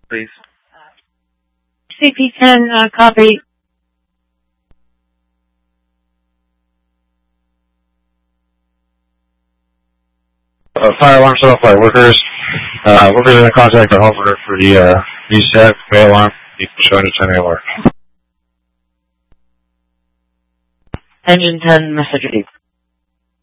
please. CP10, copy. Fire alarm set off by workers. Workers are going to contact the homeowner for the reset fire alarm. You can show it to 10 AOR. Engine 10, message received.